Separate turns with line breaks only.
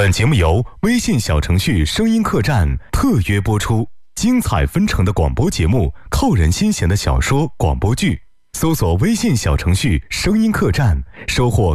本节目由微信小程序声音客栈特约播出，精彩纷呈的广播节目，扣人心弦的小说广播剧，搜索微信小程序声音客栈，收获